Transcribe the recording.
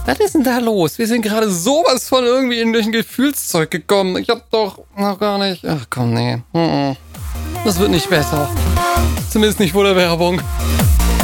Was ist denn da los? Wir sind gerade sowas von irgendwie in durch ein Gefühlszeug gekommen. Ich hab doch noch gar nicht... Ach komm, nee. Das wird nicht besser. Zumindest nicht vor der Werbung.